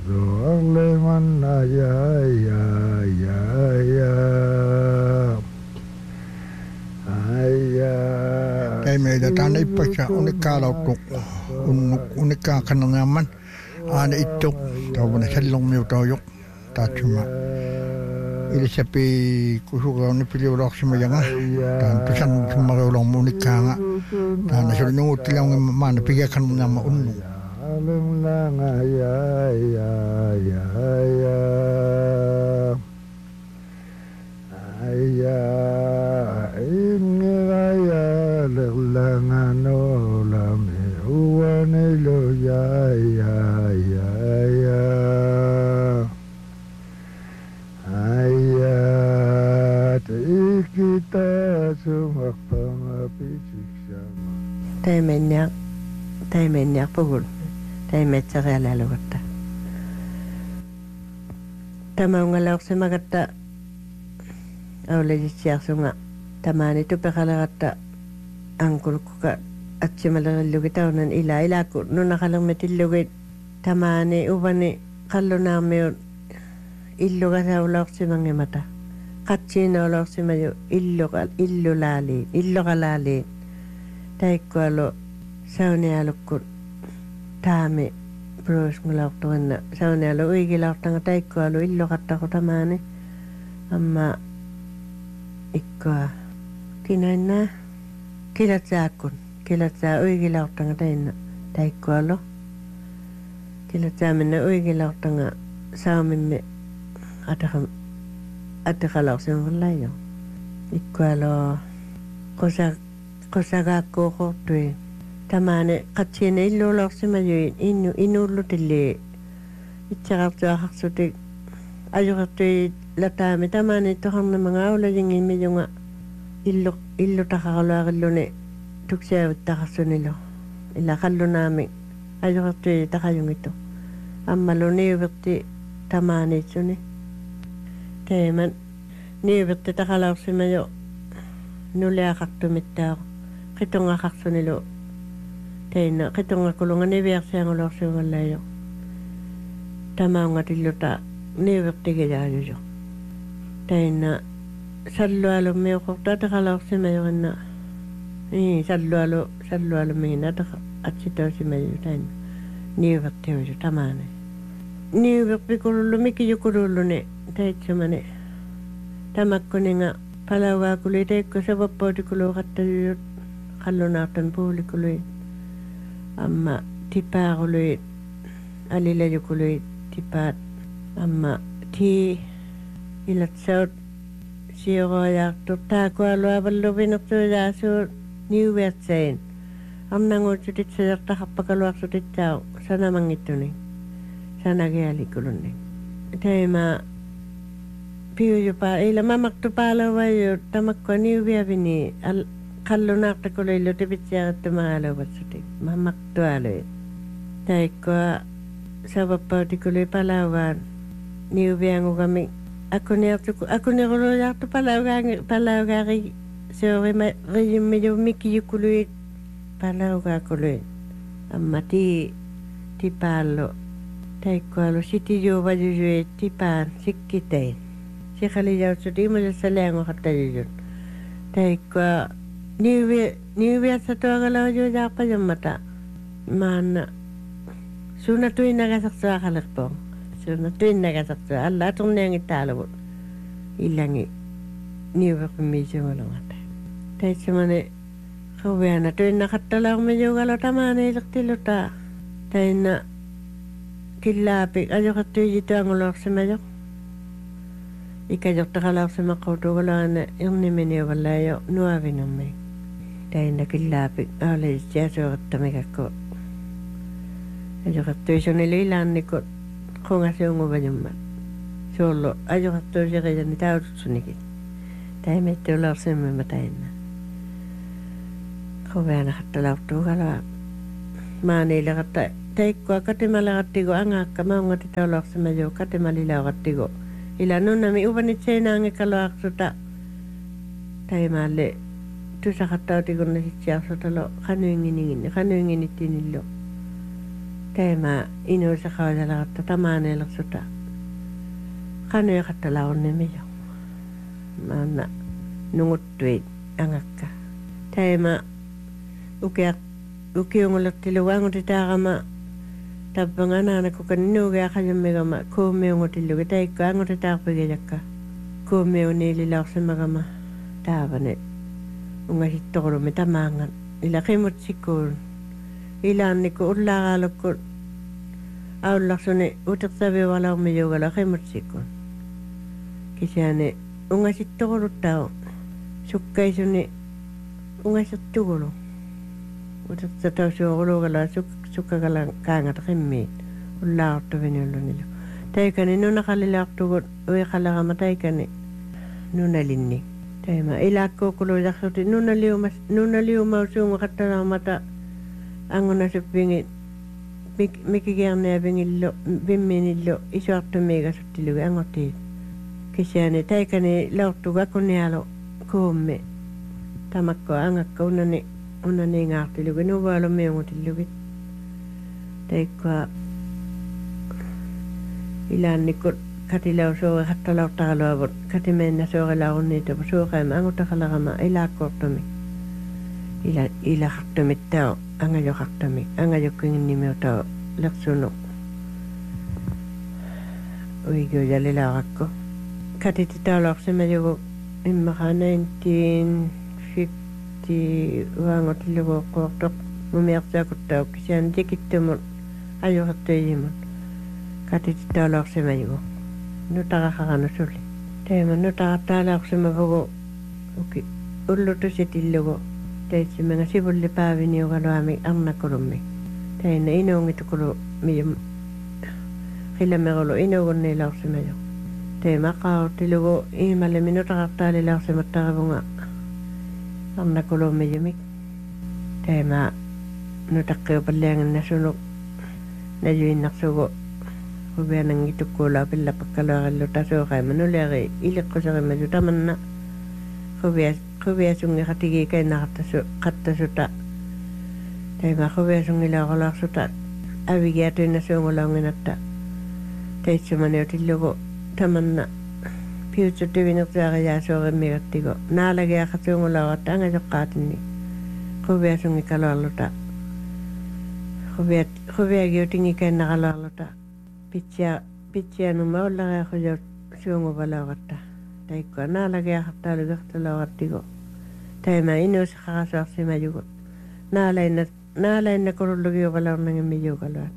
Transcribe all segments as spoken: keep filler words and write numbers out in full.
Roalemanna ya ya ya ya Aya Ei meitä tänne ippässä unikaalautu unikaa kanangaman aina ittu tauvana sellon miuta jo tatsuma ilisäpi kusuka on piliulaksima janga tan tusan sumarulong munikanga tan se nuutilang maana piga kanangama unnu Alemlanga ya ya ya ya Aya inga ya lelanga no la me uane lo ya ya ya ya Aya tikita sumakpama pisiksama Taimenyak taimenyak pugul taimetsarealalugatta tamaungalauqsimagatta aulajisiarsunga tamaani tupeqaleratta ankulukkuka atsimalerillugit taunan ila ilaku nunaqalermitillugit tamaani uvani qallunaarmiut illugasaulorsimangimata qatsiinoolorsimayu illuqal illulaali illuqalaali taikkualu saunialukkut taami bruusngulortuanna saunialu uigilortanga taikkualu illuqattaqu tamaani amma ikkua kinainna kilatsaakun kilatsaa uigilortanga tainna taikkualu kilatsaamina uigilortanga saamimmi ataqam ataqalorsimvallayo ikkualu qosa qosagaakkuuqortui tamaane qatsiina illuulorsimayuin innu inuullutilli itseqartuaqarsutik ajurtui lataami tamaane toqarnamanga aulajingimmiyunga illu illutaqaqaluarilluni tuksiavittaqarsunilo ila qallunaami ajurtui taqajungitu ammalu niuverti tamaaniitsuni teeman niuverti taqalaorsimayo nuliaqartumittaaq qitungaqarsunilo teina qitungaqulunga niviarsiangulorsuungallayo tamaungatilluta niuvertigilaayujo teina sallualummiuqorta taqalaorsimayurinna ii sallualu sallualummiina taqa atsitoosimayu teina niuvertiuju tamaane niuverpikulullu mikiyukululluni taitsamane tamakkuninga palaugaakului teikko savappautikulooqattajuyut qallunaartan puulikului amma tipaarului alilayukului tipaat amma tii ilatsaut sioroajaartu taakualuavalluvinertuilaasuut niuviatsain amnanguututitsajartaqarpakaluarsutittaau sanamangittuni sanagialikulunni teima piujupa ila mamaktupaalawayu tamakkua niuviavini al qallunaartakulillu tipitsiarattumaalauvatsutik mamaktualui taikkua savappautikului palauvaan niuviangugami akuniartuku akuniarulujaartu palaugaangi palaugaari seorima rijimmiyu mikiyukului palaugaakului amma tii tipaallu taikkualu sitiyuvajujui tipaan sikkitein sikalijautsuti imulisaleangoqattajujun taikkua niuvi niuviatsatuagalaujujaarpajummata maanna suuna tuinnagasartuaqalerpoon suuna tuinnagasartua alla aturniangittaaluvut illangi niuveqimmiisungulungata taitsamani quviana tuinnaqattalaarmiyugalo tamaaniilertiluta tainna killaapi ajoqattuijituangulorsimajo ikajortaqalaarsimaqqutuugalaana irniminiuvallayo nuavinummi tainna killaapi aulajisiasuuqattamikakku ajoqattuisunilu ilaannikut qungasiunguvajummat suullu ajoqattuusiqijani taututsunikit taimittuularsimmima tainna quviana qattalaartuugalaa maaniileqatta taikkua katimaleqattigu angaakka maungatitaulorsimayu katimalilaaqattigu ila nunnami uvanitseenaangikkaluaqsuta taimaalle tusaqattautigunna sitsiarsutalo qanuingininginni qanuinginittinillu Tema inu sa kawala ta tamane la suta. Kanu ya katalaon ni miyo. Mana nungut tuit angakka. Tema ukiak ukiungulak tiluwangu titakama tapangana na ko kanino ga kayamegama ko meungo tilugi tai kango titakpagayakka. Ko meo nililaw sa magama tabane. Unga hitoro metamangan. Ila kimot sikul. Ilan ni ko ulagalok ko aulak suni utak sabi wala umiyogala kimot sikul. Kisane unga hitoro tao sukkay suni unga hitoro. Utak sa tao siya ulogala suk sukkagalang kangat kimit. Ulakot to vinyulo nilo. Tayo kanino nakalilak tugot uwi kalakama tayo kani nunalini. Tayo ma ilako kulo yaksuti nunaliw mas nunaliw mausungo katala mata angon na supingit mikigyan na bingilo biminilo isuakto mega sutilugi angoti kisyane tayo kani lautuga kunyalo kumme tamakko angakko unani unani ngartilugi nubalo meungotilugi tayo kwa ilan nikot katilaw so katalaw talaw kati men na so kalaw nito so kay mango takalama ila kortami ila ila hatami tao angayo hatami angayo king ni mo tao laksuno uigo yalila akko kati titalaw sa medyo imma nineteen fifty wango tilo kortok mumiaksa ko tao kisyan dikitmo ayo hatayimo kati titalaw sa medyo no takakakano suli. Tayo man no takatala ako sa mabago. Okay. Ulo to si tilogo. Tayo si mga sibol li pavi niyo kalawami ang nakurumi. Tayo na inong ito kulo miyam. Kila megolo inong nila ako sa mayo. Tayo makao tilogo. Eh malami no takatali lang sa matakabunga. Ang nakulo miyamik. Tayo ma no takyo paliangin na sunog. Na yuin naksugo. Kubiya nang itukula pila pagkalakalo taso kay manulari ilik ko sa kay taman na kubiya kubiya sungi katigi kay nakataso kataso ta tayo ma kubiya sungi lakalak so ta abigya to na sungo lang inata tayo sumaneo tilugo taman na piutso tiwinok sa kaya so kay miratigo nalagya ka sungo lakat ang asokatin ni kubiya sungi kalalo ta kubiya kubiya gyo tingi kay nakalalo ta Pitya pitya no maula ko yo sungo balawata. Tay ko na lagi akta lugar talawatigo. Tay ma ino sa kaso si mayugo. Na lay na na lay na ko lugi balaw nang miyugo la.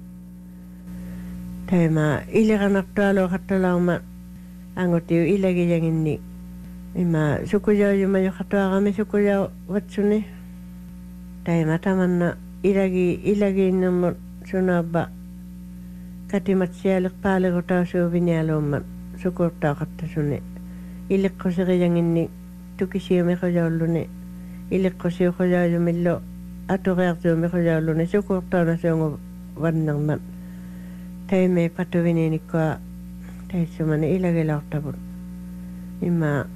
Tay ma ile kana talo katalaw ma angoti ilagi yang ini. Ima sukuya yo mayo katwa kami sukuya watsuni. Tay ma taman na ilagi ilagi no sunaba kati matsialik paalik utaw sa ubinyaloman sukurtaw kata suni ilik ko sa kayang ini tukisiyo may kayawlo ni ilik ko siyo kayawlo milo ato kayawlo may kayawlo ni sukurtaw na siyo ng wanang man tayo may patuwinin ko tayo sumani ilagilaw tabon ima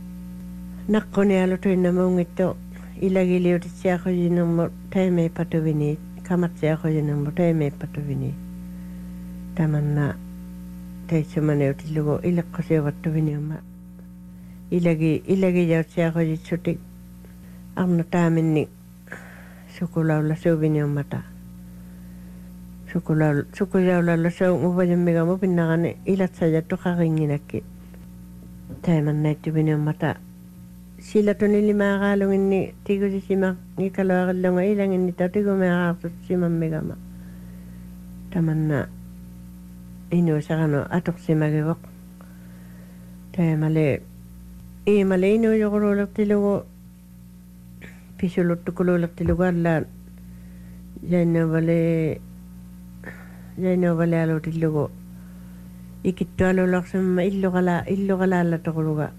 nakko ni alo to'y namang ito ilagiliw di siya ko yun mo tayo may patuwinin kamat siya ko yun mo tayo may patuwinin taman na tayo sumaneo tilugo ilak ko siya wato viniyama ilagi ilagi yaw siya ko yitsutik ang natamin ni sukulaw la siya viniyama ta sukulaw sukulaw la la siya uba yung mega mo pinakane ilat saya to kakingin akit tayo man na ito viniyama ta sila to nili makakalungin ni tigo si sima ni kalawakal lang ilangin ni tao tigo makakasot si mamega ma taman na ino sa kano atok si magibok tayo mali eh mali ino yung kululak tilugo pisulot to kululak tilugo alan yan na bali yan na bali alo tilugo ikito alulak sa mga ilo kala ilo kalala to kuluga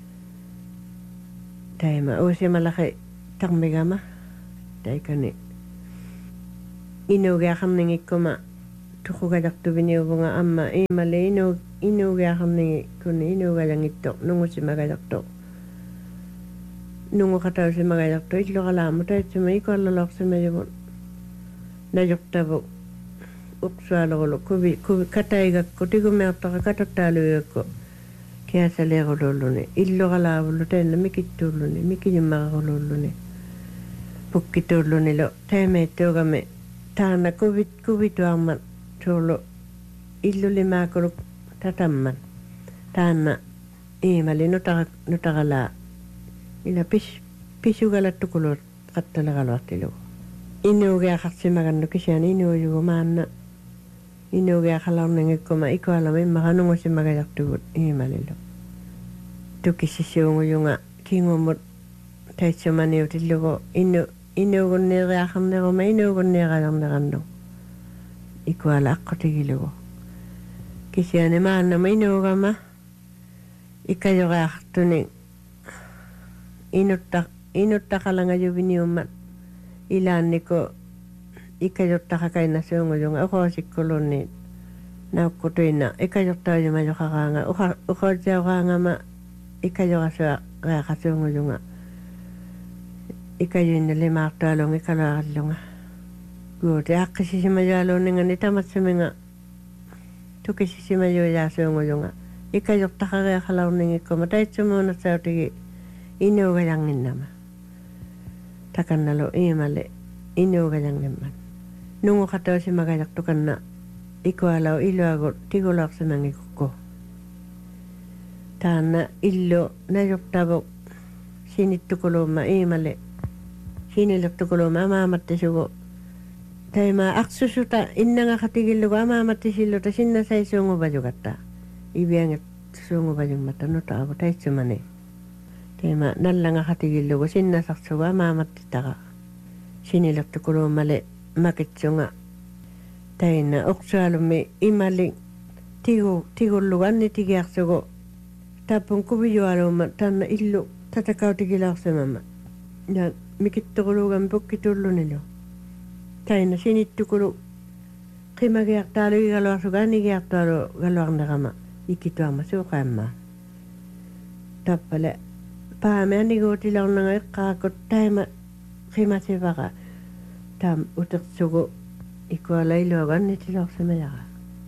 tayo ma o si malaki takmiga ma tayo kani ino gaya kamningik ko ma tuko gadak tu biniyo nga amma e male ino ino ga hamni kun ino ga yang ito nungo si magadak to nungo kataw si magadak to itlo kala mo tayo si may ko lalok si mayo na yok tabo uksualorulu kuvi kuvi kataigakko tigumeortara katottaaluigakko kiasaleerululluni illoralaavullu tainna mikittuulluni mikijummarululluni pukkituulluni lo taimeittuugame taana kuvit kuvituarman tuullu illulimaakulu tatamman taana iimali nutara nutaralaa ila pis pisugalattukulut qattalegaluartilugu inuugiaqarsimagannu kisian inuuyugu maanna inuugiaqalarningikkuma ikualama immaranungusimagajartugut iimalilu tukissisiunguyunga kingumut taitsumaniutillugu inu inuugunnieriaqarneruma inuugunnierajarnerannu ikuala aqqutigilugu kisiani maannama inuugama ikkajoreartuni inutta inuttaqalangajuviniummat ilaanniko ikkajottaqakaina suungujunga uqoosikkulunni naukkutuina ikkajottaajumajaqaraanga uqa uqoojauqaangama ikkajorasua reaqasuungujunga ikkajunna limaartualunga ikkaluarallunga guuti aqqisisimajualuunningani tamatsuminga tukisisimajuujaasuungujunga ikkajortaqareaqalarningikkuma taitsumuunassautigi inuugajanginnama takannalo iimalle inuugajanngimman nungu qatausimagajartukanna ikualau iluagu tigulaarsimangikukku taanna illu najortavuk sinittukuluumma iimalle sinilertukuluumma amaamattissugu taima aqsusuta innangaqatigillugu amaamattisilluta sinna saisuunguvajugatta ibiangit suunguvajummatta nutaavu taitsumani taima nallangaqatigillugu sinnasarsugu amaamattitaqa sinilertukuluummale makitsunga taina uqsualummi imali tigu tigullugu annitigiarsugu tappun kuvijualuumma tanna illu tatakautigilaarsimamma ja mikittuquluugan pukkitullunilu taina sinittukulu qimagiartaalu igaluarsugu annigiartaalu galuarnerama ikkituama suuqaamma tappale paame anniguutilaornanga iqqaakut taima qimasivaqa tam utersugu ikuala iluagu annitilaorsimajaqa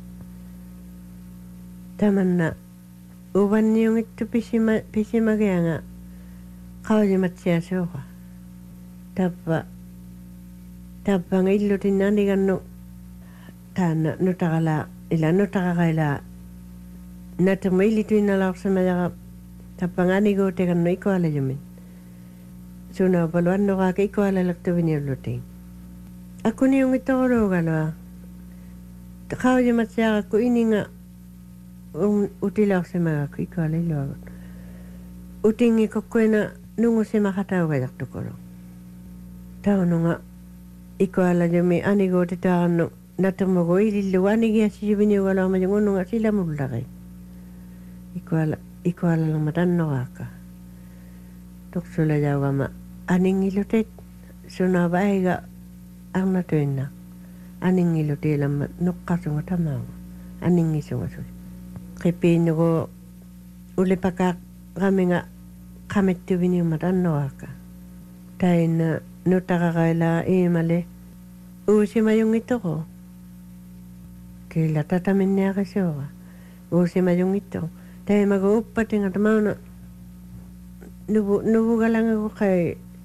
tamanna uvanniungittu pisima pisimagianga qaulimatsiasuuqa tappa tappanga illutinna annigannu taanna nutaqala ila nutaqaqaila naterma illituinnalaorsimajaqa tappanga anniguutegannu ikualajumin sunaupalu annoqaaka ikualalertuviniullutiin akkuniungittoquluugalua qaulimatsiaqakku ininga utilaorsimagakku ikuala iluagut utingikokkuina nungusimaqataugajartukulu taununga ikualajumi aniguutitaaqannu natermugu ilillugu anigiassijuviniugaluarmajungu unnunga silamullaqi ikuala ikualalermat annoqaakka tuqsulajaugama aningillutit sunava aiga arnatuinna aningillutiilammat nuqqasunga tamaunga aningisunga sul qipiinnugu ulipakaaq qaminga qamittuvinniummat annoqaakka tainna nutaqaqaila iimale uusimajungittoqu killa tataminniaqisuuqa uusimajungittoqu taimagu uppatinga tamauna nuvu nuvugalangagu qai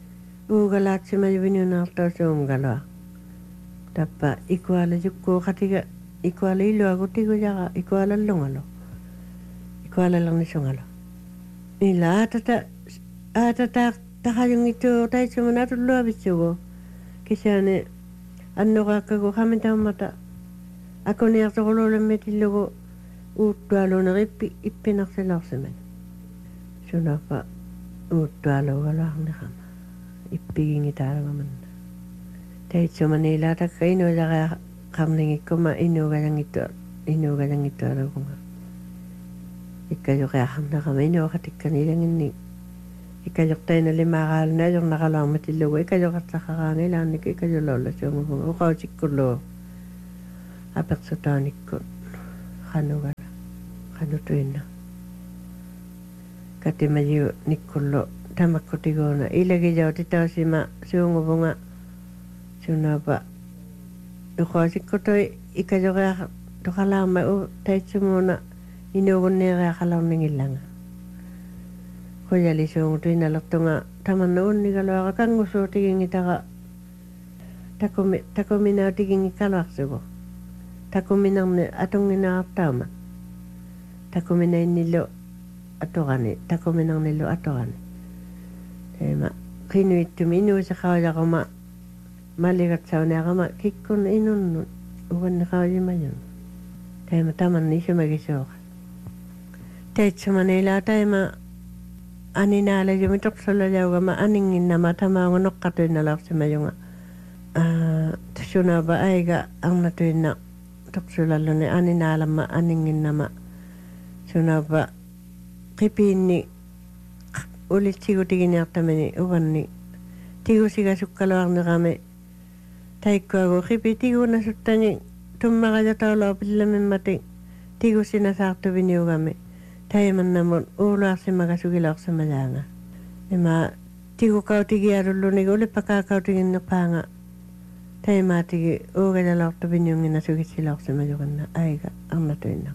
uugalaatsimajuvinniunaartausuungalua tappa ikuala jukku qatiga ikuala iluagu tigujaqa ikualallungalo ikualalernisungalo ila aatata aatata taqajungittu taitsumunatulluavitsugu kisiani annoqaakkagu qamitaummata akuniartoquluulammitillugu uuttualuunerippi ippinarsilaorsiman sunappa uuttualuugaluarniqama ippigingitaalugamanna taitsumaniilaatakka inuujaqa qarningikkuma inuugajangittu inuugajangittualugunga ikkajoqiaqarneqama inuuqatikkaniilanginni ikkajoqtaina limaaqaaluna ajornaqaluarmatillugu ikkajoqartaqaqaanga ilaannik ikkajulaullasuungugunga uqautikkullugu apeqsutaanikku qanugala qanutuinna katimajiu nikkullu tamakkutiguuna ilagijauti tausima suunguvunga sunapa uqausikkutoi ikajorea tokalama o taitsumuna inugunnerea kalauningillanga koyalisung tuinalartunga tamanna unnikaloaqa kangusuutigingitaqa takumi takuminautiging kalaqsugo takuminarni atunginaqartauma takuminainnilu atorani takuminarnilu atorani tema qinuittumi inuusaqaujaquma maligatsauneaqama kikkun inunnu uganneqaujimayun tema tamanni isumagisooqa taitsumaniila taima aninaala yumi toqsolajauqama aninginnama tamaunga noqqatuinnalarsimayunga tusunaba aiga arnatuinna toqsulalluni aninaalama aninginnama sunaba qipiinni ulitsiigutiginiartamani uvanni tigusigasukkaluarnerame taikkuagu qipi tigunasuttani tummaqajataulaupillaminmati tigusinasartuviniugame taimannamun uuluarsimagasugilaorsimajaanga ima tigukautigiarullunigu ulipakaakautiginnerpaanga taimaatigi uugajalortuviniungina sugissilaorsimajuganna aiga arnatuinna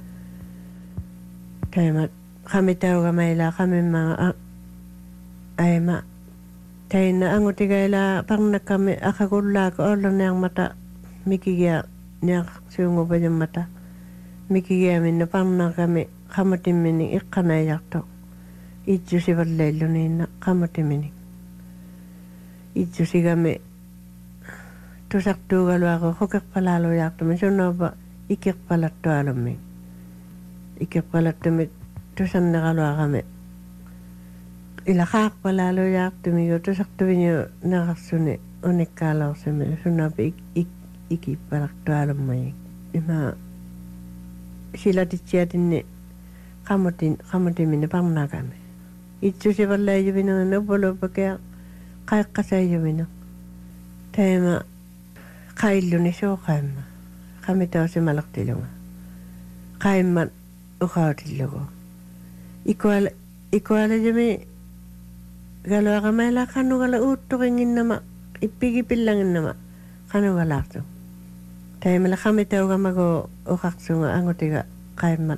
taima qamitaugamaiila qamimmaga aima taina angutigaila parnakkami aqagullaaka ollerniarmata mikigia niaq suungupajummata mikigiaminna parnakami qamutimmini iqqanaijarto itsusivalleilluniinna qamutimmini itsusigami tusartuugaluaqu hukerpalaalujaartumi sunnopa ikirpalattualummi ikirpalattumi tusanneraluaqami ila qaarpalaalujaartumigu tusartuviniu nerarsuni unikkaaloorsimi sunnopa ikippalartualummi ima silatitsiatinni qamutin qamutimini parnakami itsusivallaijuvinu uppulupakea qaiqqasaijuvinu taima qailluni suuqaimma qamitausimalertilunga qaimmat uqautillugu ikuala ikualajumi galuaqamaila qanugala uuttuqinginnama ippigipillanginnama qanugalaartu taimala qamitaugamagu uqarsunga angutiga qaimmat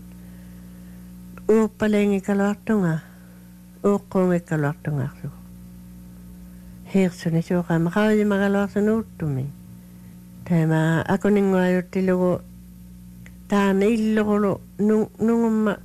uuppaleengikaluartunga uuqquungikkaluartungaarsugu hiirsuni suuqaima qaujimagaluarsuni uuttumi taima akuninguajuttilugu taana illuqulu nungumma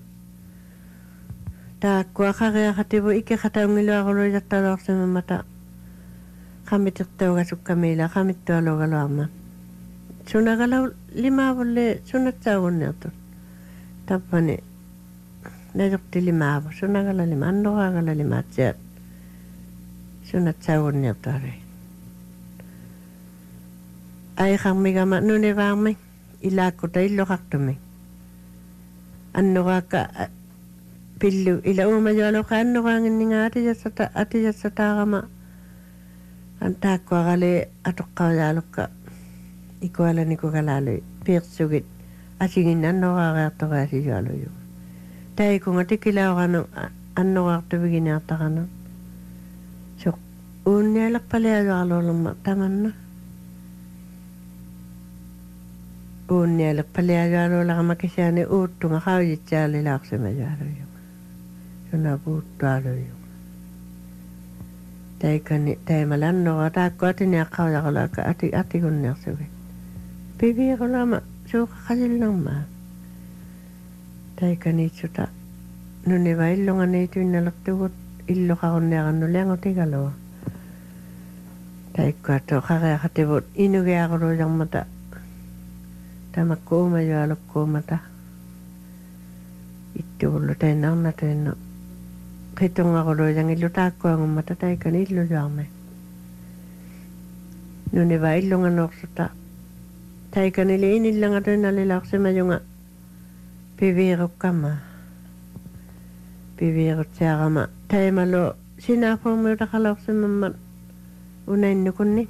taakkua qariaqativu ikkiqataungiluaquluijattaluarsimamata qamitirtaugasukkamila qamittualugaluarma sunagalau limaavulle sunatsaagunniartut tappani najorti limaavu sunagala lima annoraagala limaatsiat sunatsaagunniartuari aiqarmigama nunivaarmi ilaakkuta illuqartumi annoraakka pillu ila uumajualuqa annoraanginninga atijassata atijassataarama antaakkuarale atoqqaujaalukka ikualanikugalaalui piirsugit asigin annoraariartoraasijualuju taikunga tikilaoranu annoraartuviginiartaranu soq uunnialerpaliajuarluulumma tamanna uunnialerpaliajualuulaqama kisiani uuttunga qaujitsaalilaarsimajualuju sunapuuttualuju taikani taimalannora taakkuatiniaqqaujaqulaakka ati atigunniarsugit piviiqulama suuqaqasillerma taikanitsuta nuniva illunganiituinnalertugut illuqarunniaqannuliangutigalua taikkuattu qariaqativut inugiaquluujarmata tamakku uumajualukkuumata ittugullu tainnaarnatuinnu qitungaquluujangillu taakkuangummata taikani illujuarmi nuniva illunganuorsuta taikanili inillangatuinnalilaorsimajunga piviirukkama piviirutsiaqama taimalu sinaapuumiutaqalaorsimammat unainnukunni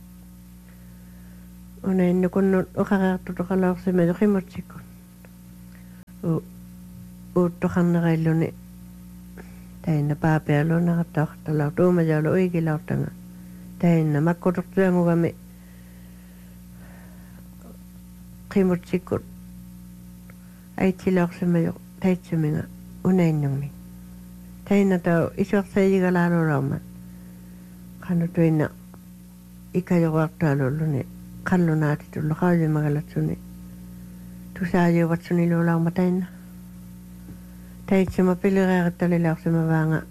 unainnukunnut uqariartutoqalaorsimaju qimutsikkun uuttoqarnerailluni tainna paapialuunaqattauqartalaortu uumajaulu uigilaortanga tainna makkutortuangugami qimutsikut aitsilorsumayo taitsuminga unainnumi taina tau isuarsayigalaalulauma qanutuina ikayoqartaalulluni qallunaatitullu qauyumagalatsuni tusaajuuvatsuniluulauma taina taitsuma pilireerittalilaarsuma vaanga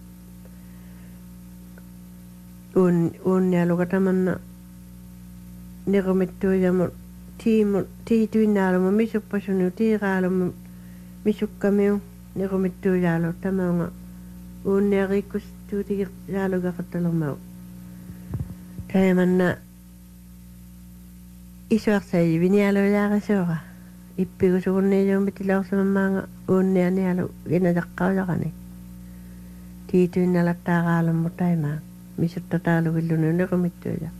un unnialuga tamanna nirumittuujamu tiimu tiituinnaalumu misuppasunu tiiraalumu misukkamiu nirumittuujaalu tamaunga unniariikkustuutigir jaalugafattalumau taimanna isuarsai vinialujaarisuura ippigusugunniijuumbitilaarsamammaanga unnianialu ginajaqqaujaqani tiituinnalattaaraalummu taimaa misuttataaluvillunu nirumittuuja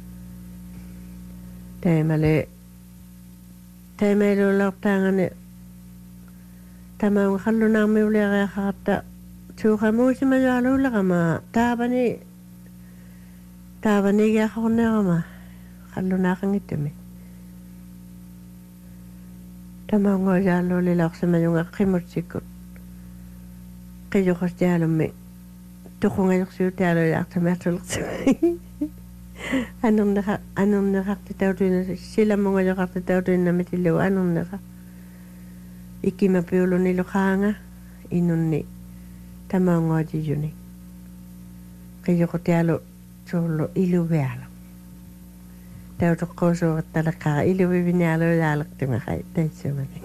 taimale taimailulartaangani tamaunga qallunaarmiuliariaqaratta suuqamuusimajaaluulaqama taavani taavanigiaqornerama qallunaaqangittami tamaunga jaalluulilaarsimajunga qimutsikut qiyoqastiaalummi tuqungayorsiutialujaartamiartulqsimi anunneqa anunneqartitautuina silamungajoqartitautuina mitillu anunneqa ikimapiuluniluqaanga inunni tamaungaajijuni qiyoqutialu suullu iluvialu tautoqqousuurattalaqaa iluvivinialujaaleqtimaqai taitsamani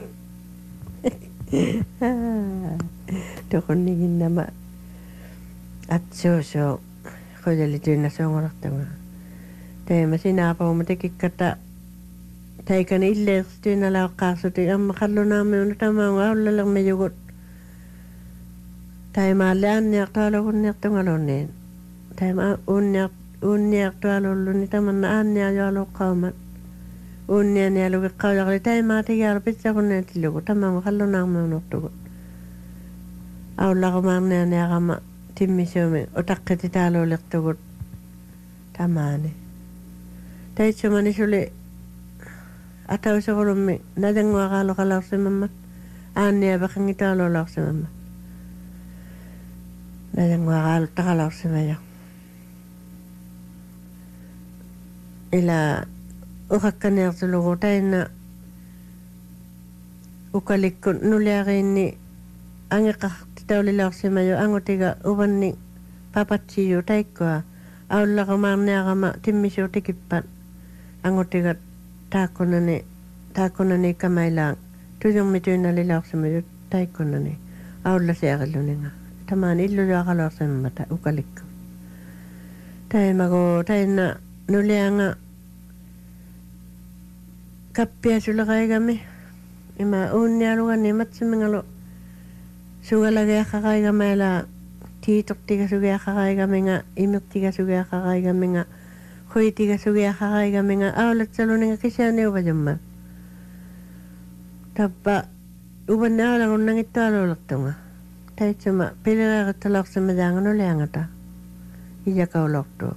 tuqunniginnama atsuusu qujalitunna soongoraqtama taima sinaapauma tekikkata taikani illeerstuinalaoqqaarsuti amma qallunaarmiuna tamaunga aullalermijugut taimaalle aanniartualugunniartungalunneen taima unniart unniartualulluni tamanna aanniarjualuqqaumat unnianialugiqqaujaqli taimaatigialu pitsakunneetillugu tamaunga qallunaarmiunortugut aullaqumaarnianiaqama timmisuumi utaqqititaaluulertugut tamaani taitsumani suli atausuqulummi najanguaqaaluqalaarsimammat aanniapaqangitaaluulaarsimammat najanguaqaaluttaqalaarsimaja ila uqakkaniartulugu tainna ukalikkun nuliariinni angeqartitaulilaarsimayu angutiga uvanni papatsiyu taikkua aullaqamaarniaqama timmisuu tikippat angutiga taakkunani taakkunani kamailaang tujummituyinalilaarsimayu taikkunani aullasiaqilluninga tamaan illujuaqalaarsimmata ukalikku taimagu tainna nulianga kappiasuleqaigami ima uunnialugani matsimingalu sugalagiaqqaqaigamaila tiitortigasugiaqqaqaigaminga imirtigasugiaqqaqaigaminga huitigasugiaqqaqaigaminga aulatsaluninga kisianiuvajumma tappa ubannaalagunnangittualuulertunga taitsuma pilireerittalorsimadaanganuliangata ijakaulortu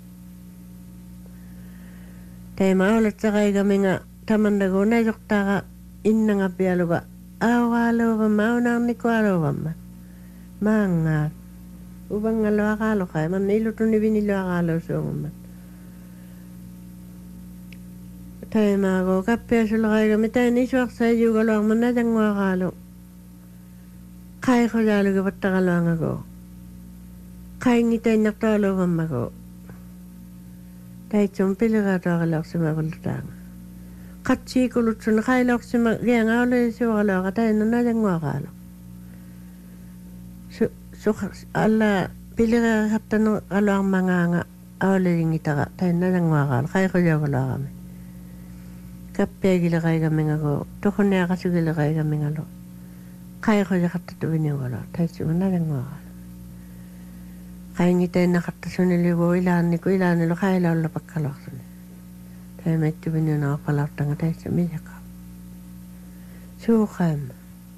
taima aulatsaqaigaminga tamandagu najoqtaaqa innangapialuga aawaaluuvamma aunaarnikualuuvamma maangaat ubangaluaqaaluqai manna ilutunivinniluaqaaluusuungummat taimaagu kappiasuleqaigami taina isuarsaayuugaluarma najanguaqaalu qaiqujaalugivattaqaluangagu qaingitainnertualuuvammagu taitsum pilireetuaqalaorsimavallutaanga qatsiikulutsuna qailaorsima giangauluisuuqaluaqa taina najanguaqaalu su alla pilireeqattanu qaluarmangaanga aulingitaqa taina najanguaqaalu qaiqujaaguloaqami kappiagileqaigamingagu tuqunniaqasugileqaigamingalu qaiqujaqattatuvinniugalu taitsuma najanguaqaalu qaingitainneqartasuniligu ilaanniku ilaanilu qailaullapakkaluarsuni taimaittuvinniunaaqalaartanga taitsumijaka suuqaimma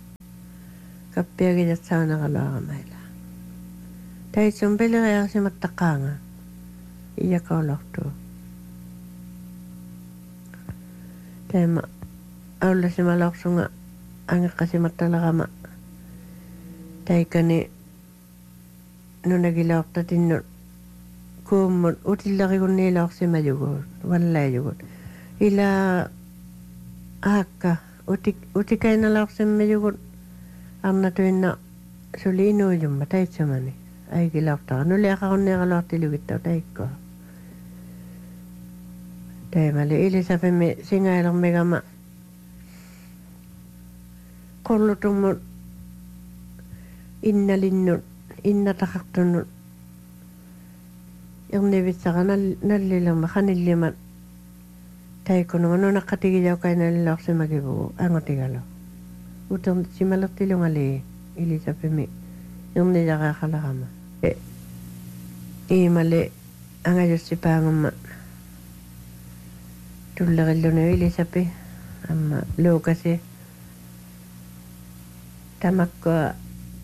kappiagijatsaunaqaluaqamaila taitsum pilireersimattaqaanga ijakaulortu taima aulasimalorsunga angeqqasimattalaqama taikani nunagilaortatinnut kuummut utillarigunniilaorsimajugut vallaayugut ila aakka utik utikainalaorsimmajugut arnatuinna suliinuujumma taitsamani aigilaortara nuliaqarunniaqaluartilugittau taikkoa taimali ilisapimi singailermigama qullutummut innalinnut innataqartunnut irnivitsaqa nallilerma qanillimat taikkununga nunaqqatigiljaukainalilorsimagivugu angotigalo uternet simalertilungali ilisapimi irnijaqaaqalaqama iimali angajussipaangamma tullerillunu ilisapi amma luukasi tamakkoa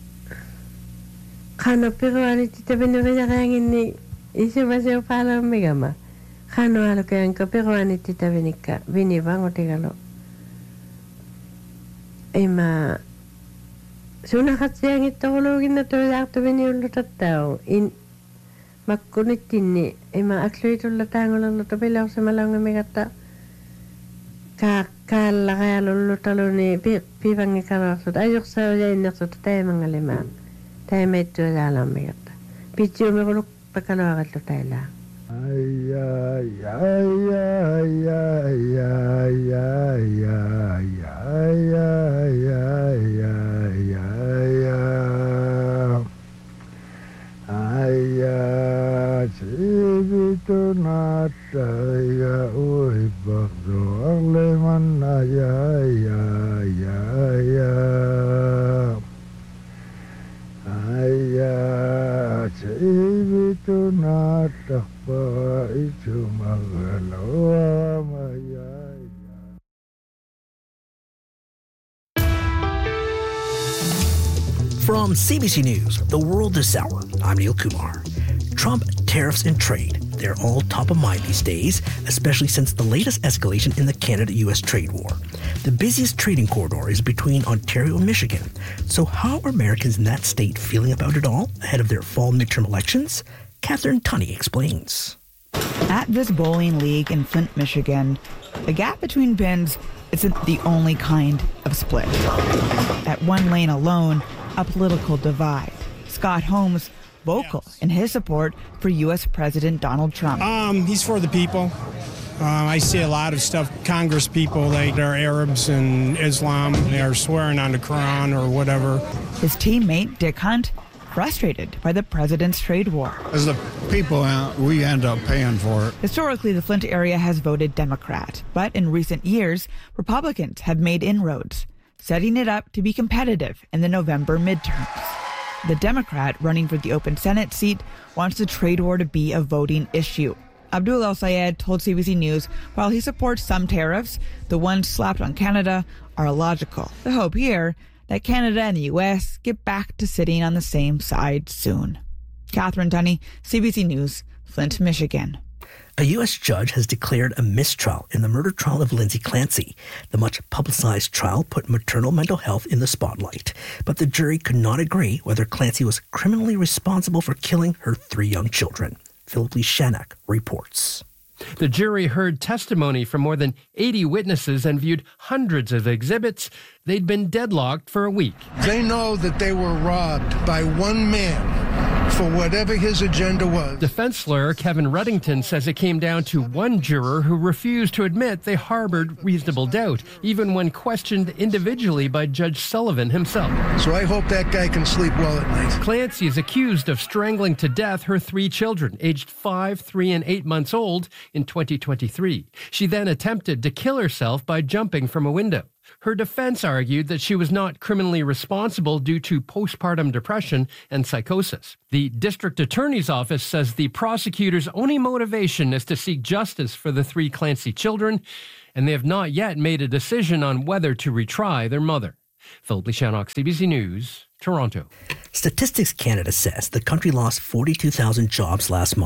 qano piruaniti tavinuriaqaanginni isuvasiupaalermigama qano alukaanka piruaniti tavinikka vinivangotigalo ima sunaqatsiangittoruluuginna tuisaartuviniullutattau in makkunittinni ima akluitulla taangulerlu tapilaursimalaungamigatta ka kaallaqajalullutaluni pivangikaluarsut ajorsaujainersuta taimangalima taimaittuajaalarmigatta pitsiumiquluk pakaluaqallu tailaa ay ay ay ay ay ay ay ay ay ay ay ay ay ay sivitu nataya uibakdo arlemanna ya ya ya ya aya sivitu natapa itu magalawa maya. From C B C News, The World This Hour, I'm Neil Kumar. Trump, tariffs, and trade. They're all top of mind these days, especially since the latest escalation in the Canada-U S trade war. The busiest trading corridor is between Ontario and Michigan. So how are Americans in that state feeling about it all ahead of their fall midterm elections? Catherine Tunney explains. At this bowling league in Flint, Michigan, the gap between bins isn't the only kind of split. At one lane alone, a political divide. Scott Holmes, vocal yes. in his support for U S President Donald Trump. Um, he's for the people. Uh, I see a lot of stuff, Congress people, like they're Arabs and Islam, they are swearing on the Quran or whatever. His teammate, Dick Hunt, frustrated by the president's trade war. As the people, uh, we end up paying for it. Historically, the Flint area has voted Democrat, but in recent years, Republicans have made inroads, setting it up to be competitive in the November midterms. The Democrat running for the open Senate seat wants the trade war to be a voting issue. Abdul El-Sayed told C B C News while he supports some tariffs, the ones slapped on Canada are illogical. The hope here that Canada and the U S get back to sitting on the same side soon. Catherine Tunney, C B C News, Flint, Michigan. A U S judge has declared a mistrial in the murder trial of Lindsay Clancy. The much-publicized trial put maternal mental health in the spotlight, but the jury could not agree whether Clancy was criminally responsible for killing her three young children. Philip Lee Shanak reports. The jury heard testimony from more than eighty witnesses and viewed hundreds of exhibits. They'd been deadlocked for a week. They know that they were robbed by one man for whatever his agenda was. Defense lawyer Kevin Ruddington says it came down to one juror who refused to admit they harbored reasonable doubt, even when questioned individually by Judge Sullivan himself. So I hope that guy can sleep well at night. Clancy is accused of strangling to death her three children, aged five, three, and eight months old, in twenty twenty-three. She then attempted to kill herself by jumping from a window. Her defense argued that she was not criminally responsible due to postpartum depression and psychosis. The district attorney's office says the prosecutor's only motivation is to seek justice for the three Clancy children, and they have not yet made a decision on whether to retry their mother. Philip Lee Shanak, C B C News, Toronto. Statistics Canada says the country lost forty-two thousand jobs last month,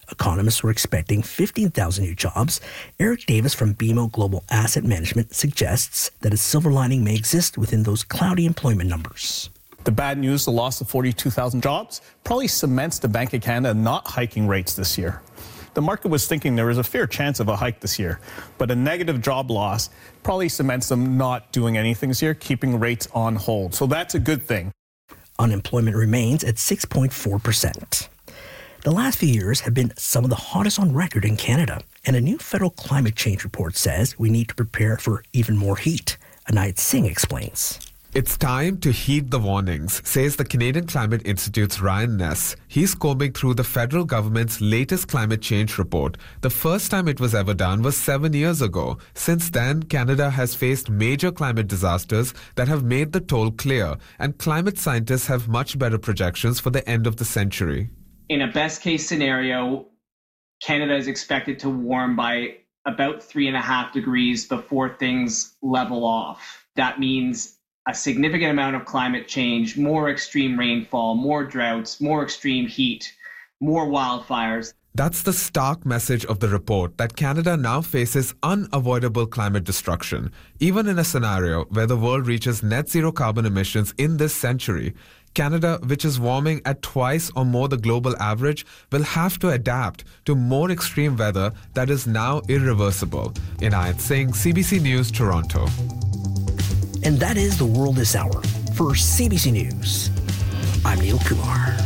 Economists were expecting fifteen thousand new jobs. Eric Davis from B M O Global Asset Management suggests that a silver lining may exist within those cloudy employment numbers. The bad news, the loss of forty-two thousand jobs, probably cements the Bank of Canada not hiking rates this year. The market was thinking there was a fair chance of a hike this year, but a negative job loss probably cements them not doing anything this year, keeping rates on hold. So that's a good thing. Unemployment remains at six point four percent. The last few years have been some of the hottest on record in Canada, and a new federal climate change report says we need to prepare for even more heat. Anayat Singh explains. It's time to heed the warnings, says the Canadian Climate Institute's Ryan Ness. He's combing through the federal government's latest climate change report. The first time it was ever done was seven years ago. Since then, Canada has faced major climate disasters that have made the toll clear, and climate scientists have much better projections for the end of the century. In a best-case scenario, Canada is expected to warm by about three and a half degrees before things level off. That means a significant amount of climate change, more extreme rainfall, more droughts, more extreme heat, more wildfires. That's the stark message of the report, that Canada now faces unavoidable climate destruction. Even in a scenario where the world reaches net zero carbon emissions in this century, Canada, which is warming at twice or more the global average, will have to adapt to more extreme weather that is now irreversible. Inayat Singh, C B C News, Toronto. And that is The World This Hour. For C B C News, I'm Neil Kumar.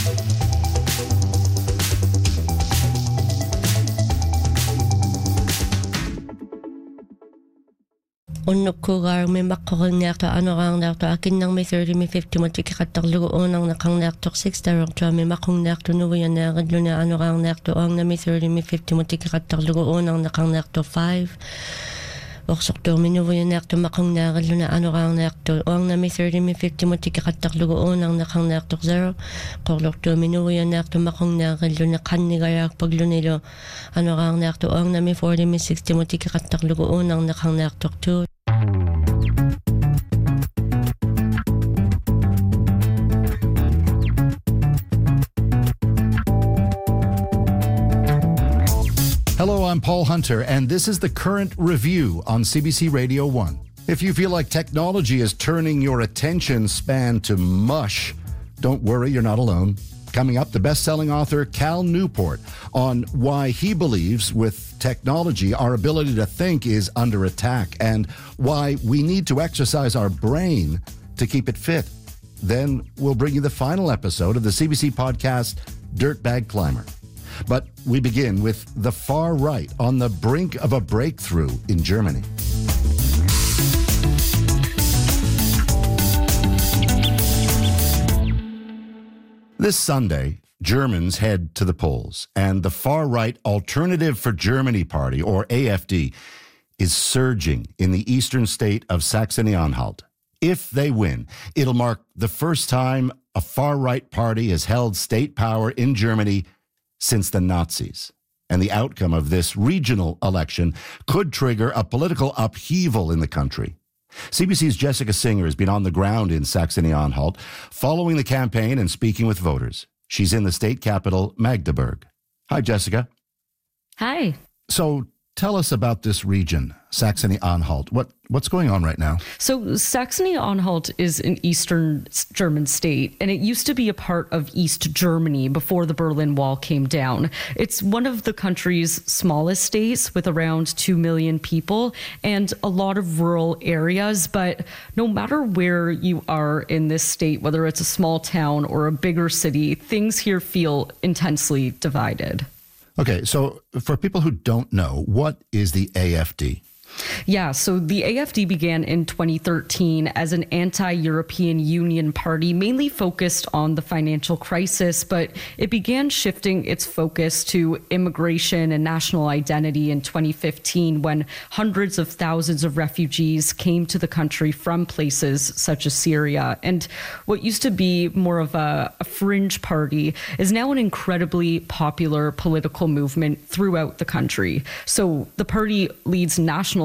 Unnukkugaar me makkoringaarta anoraarnaarta akinnang me thirty me fifty mo tikikattarlugu oonang naqarnaartoq six tarortua me maqunnaartu nuvianaarilluna anoraarnaartu oongna me thirty me fifty mo tikikattarlugu oonang naqarnaartu five Orsortor me nuvianaartu maqunnaarilluna anoraarnaartu oongna me thirty me fifty mo tikikattarlugu oonang naqarnaartoq zero qorlortu me nuvianaartu maqunnaarilluna qannigaraarpaglunilo anoraarnaartu oongna me forty me sixty mo tikikattarlugu oonang naqarnaartoq two Hello, I'm Paul Hunter, and this is the Current Review on C B C Radio one. If you feel like technology is turning your attention span to mush, don't worry, you're not alone. Coming up, the best-selling author Cal Newport on why he believes with technology our ability to think is under attack and why we need to exercise our brain to keep it fit. Then we'll bring you the final episode of the C B C podcast, Dirtbag Climber. But we begin with the far right on the brink of a breakthrough in Germany. This Sunday, Germans head to the polls, and the far-right Alternative for Germany Party, or A F D, is surging in the eastern state of Saxony-Anhalt. If they win, it'll mark the first time a far-right party has held state power in Germany since the Nazis. And the outcome of this regional election could trigger a political upheaval in the country. C B C's Jessica Singer has been on the ground in Saxony-Anhalt, following the campaign and speaking with voters. She's in the state capital, Magdeburg. Hi, Jessica. Hi. So tell us about this region, Saxony-Anhalt. What what's going on right now? So Saxony-Anhalt is an eastern German state, and it used to be a part of East Germany before the Berlin Wall came down. It's one of the country's smallest states with around two million people and a lot of rural areas. But no matter where you are in this state, whether it's a small town or a bigger city, things here feel intensely divided. Okay, so for people who don't know, what is the A F D? Yeah, so the A F D began in twenty thirteen as an anti-European Union party, mainly focused on the financial crisis, but it began shifting its focus to immigration and national identity in twenty fifteen when hundreds of thousands of refugees came to the country from places such as Syria. And what used to be more of a, a fringe party is now an incredibly popular political movement throughout the country. So the party leads national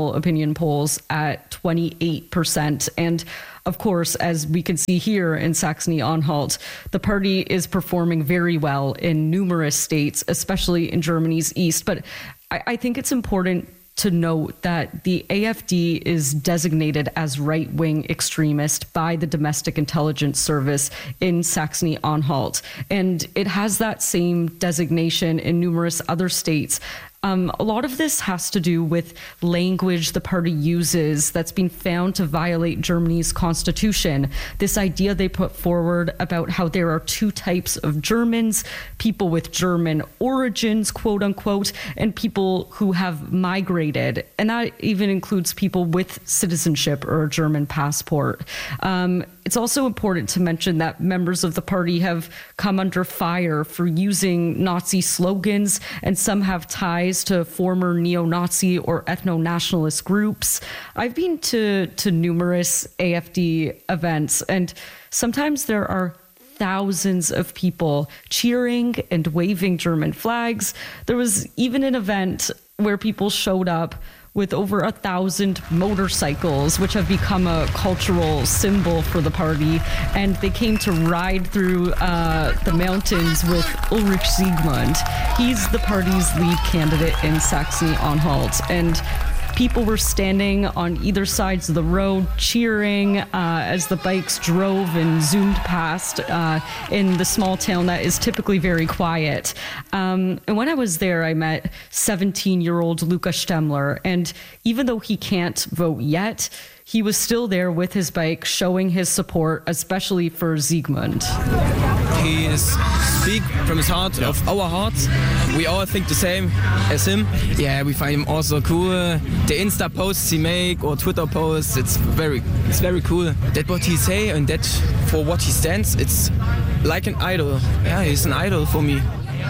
national opinion polls at twenty-eight percent. And of course, as we can see here in Saxony-Anhalt, the party is performing very well in numerous states, especially in Germany's east. But I, I think it's important to note that the A F D is designated as right-wing extremist by the Domestic Intelligence Service in Saxony-Anhalt. And it has that same designation in numerous other states. Um, a lot of this has to do with language the party uses that's been found to violate Germany's constitution. This idea they put forward about how there are two types of Germans, people with German origins, quote unquote, and people who have migrated. And that even includes people with citizenship or a German passport. Um, it's also important to mention that members of the party have come under fire for using Nazi slogans, and some have ties to former neo-Nazi or ethno-nationalist groups. I've been to, to numerous A F D events, and sometimes there are thousands of people cheering and waving German flags. There was even an event where people showed up with over a thousand motorcycles, which have become a cultural symbol for the party. And they came to ride through uh, the mountains with Ulrich Siegmund. He's the party's lead candidate in Saxony-Anhalt. And people were standing on either sides of the road cheering uh, as the bikes drove and zoomed past uh, in the small town that is typically very quiet. Um, and when I was there, I met seventeen-year-old Luca Stemmler. And even though he can't vote yet, he was still there with his bike, showing his support, especially for Siegmund. He is speak from his heart, yeah. Of our hearts. We all think the same as him. Yeah, we find him also cool. The Insta posts he make or Twitter posts, it's very, it's very cool. That what he say and that for what he stands, it's like an idol. Yeah, he's an idol for me.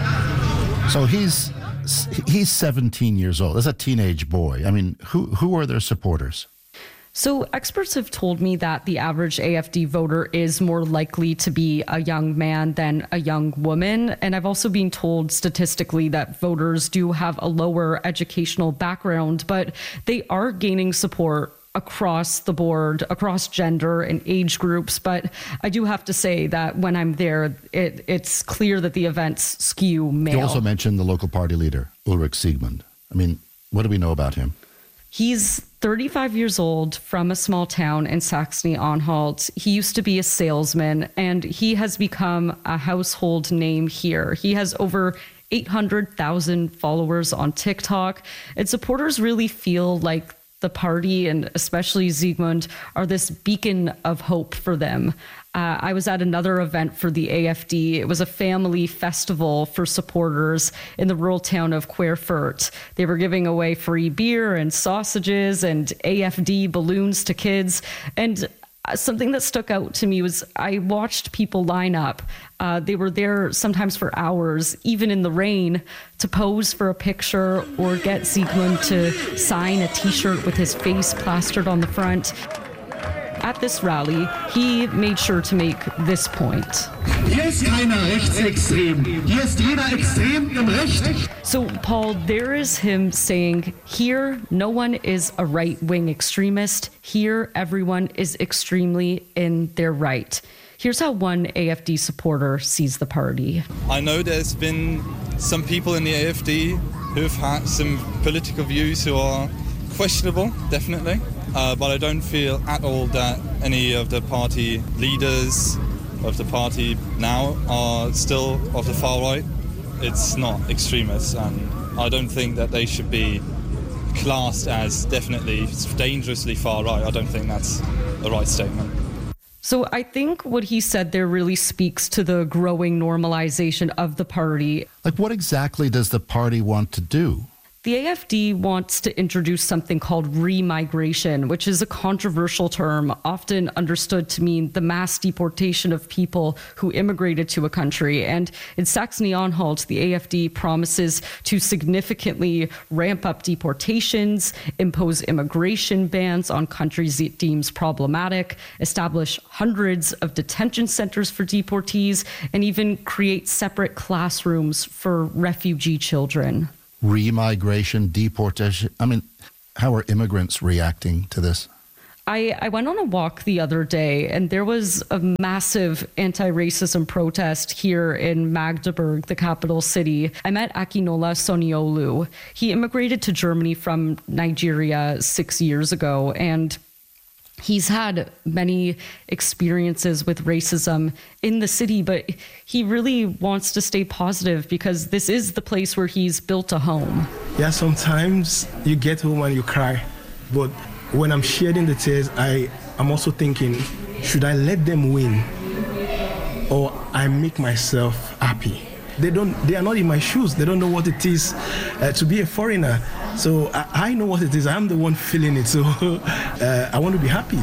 So he's he's seventeen years old. That's a teenage boy. I mean, who who are their supporters? So experts have told me that the average A F D voter is more likely to be a young man than a young woman. And I've also been told statistically that voters do have a lower educational background, but they are gaining support across the board, across gender and age groups. But I do have to say that when I'm there, it, it's clear that the events skew male. You also mentioned the local party leader, Ulrich Siegmund. I mean, what do we know about him? He's thirty-five years old, from a small town in Saxony-Anhalt. He used to be a salesman, and he has become a household name here. He has over eight hundred thousand followers on TikTok, and supporters really feel like the party, and especially Siegmund, are this beacon of hope for them. Uh, I was at another event for the A F D. It was a family festival for supporters in the rural town of Querfurt. They were giving away free beer and sausages and A F D balloons to kids. And something that stuck out to me was I watched people line up. Uh, they were there sometimes for hours, even in the rain, to pose for a picture or get Siegmund to sign a T-shirt with his face plastered on the front. At this rally, he made sure to make this point. Hier ist keiner rechtsextrem. Hier ist jeder extrem im Recht. So, Paul, there is him saying, here, no one is a right-wing extremist. Here, everyone is extremely in their right. Here's how one A F D supporter sees the party. I know there's been some people in the A F D who've had some political views who are questionable, definitely. Uh, but I don't feel at all that any of the party leaders of the party now are still of the far right. It's not extremists, and I don't think that they should be classed as definitely dangerously far right. I don't think that's the right statement. So I think what he said there really speaks to the growing normalization of the party. Like, what exactly does the party want to do? The A F D wants to introduce something called remigration, which is a controversial term, often understood to mean the mass deportation of people who immigrated to a country. And in Saxony-Anhalt, the A F D promises to significantly ramp up deportations, impose immigration bans on countries it deems problematic, establish hundreds of detention centers for deportees, and even create separate classrooms for refugee children. Remigration, deportation. I mean, How are immigrants reacting to this? I, I went on a walk the other day, and there was a massive anti-racism protest here in Magdeburg, the capital city. I met Akinola Soniolu. He immigrated to Germany from Nigeria six years ago, and he's had many experiences with racism in the city, but he really wants to stay positive because this is the place where he's built a home. Yeah, sometimes you get home and you cry, but when I'm shedding the tears, I am also thinking, should I let them win or I make myself happy? They don't. They are not in my shoes. They don't know what it is uh, to be a foreigner. So I, I know what it is. I'm the one feeling it. So uh, I want to be happy.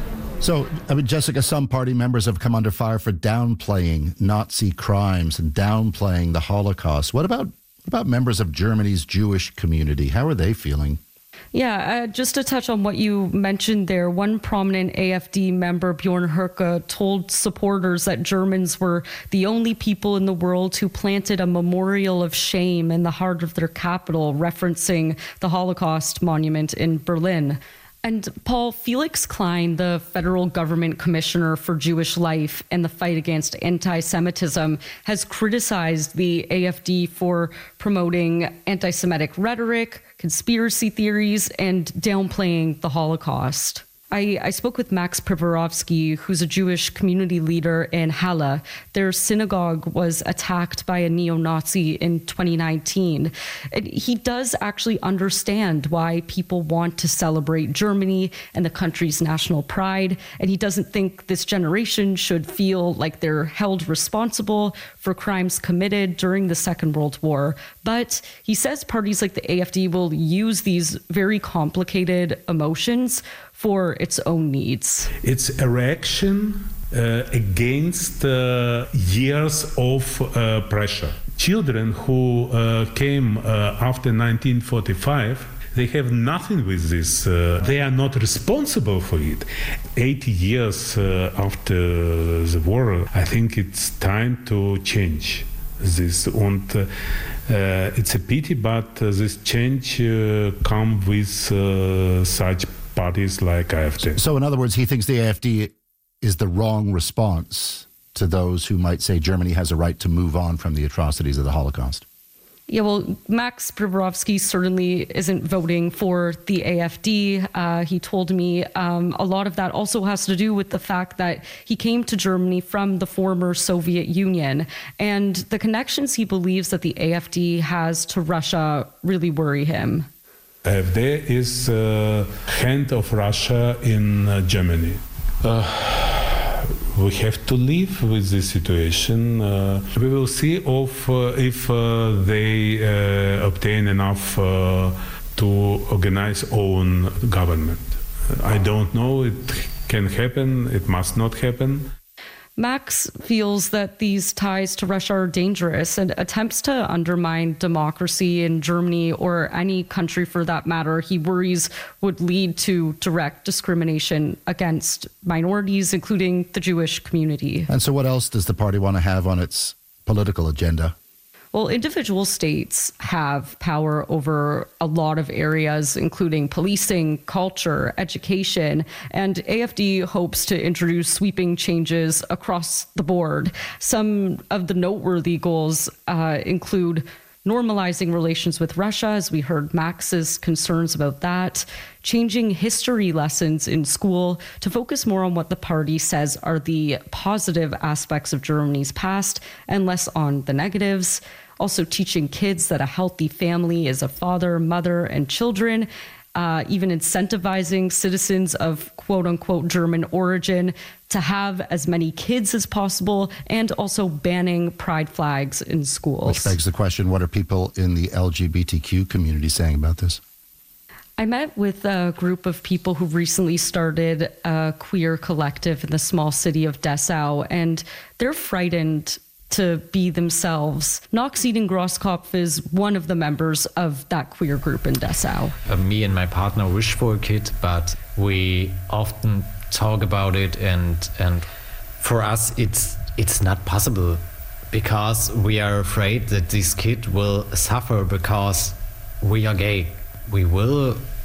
So, I mean, Jessica, some party members have come under fire for downplaying Nazi crimes and downplaying the Holocaust. What about what about members of Germany's Jewish community? How are they feeling? Yeah, uh, just to touch on what you mentioned there, one prominent A F D member, Bjorn Herke, told supporters that Germans were the only people in the world who planted a memorial of shame in the heart of their capital, referencing the Holocaust monument in Berlin. And Paul, Felix Klein, the federal government commissioner for Jewish life and the fight against anti-Semitism, has criticized the A F D for promoting anti-Semitic rhetoric, conspiracy theories, and downplaying the Holocaust. I, I spoke with Max Pravorovsky, who's a Jewish community leader in Halle. Their synagogue was attacked by a neo-Nazi in twenty nineteen. And he does actually understand why people want to celebrate Germany and the country's national pride. And he doesn't think this generation should feel like they're held responsible for crimes committed during the Second World War. But he says parties like the A F D will use these very complicated emotions for its own needs. It's a reaction uh, against uh, years of uh, pressure. Children who uh, came uh, after nineteen forty-five, they have nothing with this. Uh, they are not responsible for it. eighty years uh, after the war, I think it's time to change this. And uh, uh, it's a pity, but uh, this change uh, comes with uh, such parties like A F D. So in other words, he thinks the A F D is the wrong response to those who might say Germany has a right to move on from the atrocities of the Holocaust. Yeah, well, Max Pravorovsky certainly isn't voting for the A F D. Uh, he told me um, a lot of that also has to do with the fact that he came to Germany from the former Soviet Union, and the connections he believes that the A F D has to Russia really worry him. A F D is uh, hand of Russia in uh, Germany. Uh, we have to live with this situation. Uh, we will see of, uh, if uh, they uh, obtain enough uh, to organize own government. I don't know. It can happen. It must not happen. Max feels that these ties to Russia are dangerous, and attempts to undermine democracy in Germany or any country for that matter, he worries would lead to direct discrimination against minorities, including the Jewish community. And so what else does the party want to have on its political agenda? Well, individual states have power over a lot of areas, including policing, culture, education, and A F D hopes to introduce sweeping changes across the board. Some of the noteworthy goals uh, include normalizing relations with Russia, as we heard Max's concerns about that, changing history lessons in school to focus more on what the party says are the positive aspects of Germany's past and less on the negatives. Also teaching kids that a healthy family is a father, mother, and children, uh, even incentivizing citizens of quote-unquote German origin to have as many kids as possible, and also banning pride flags in schools. Which begs the question, what are people in the L G B T Q community saying about this? I met with a group of people who recently started a queer collective in the small city of Dessau, and they're frightened to be themselves. Nox Eden Grosskopf is one of the members of that queer group in Dessau. Uh, me and my partner wish for a kid, but we often talk about it, and and for us it's it's not possible because we are afraid that this kid will suffer because we are gay. We will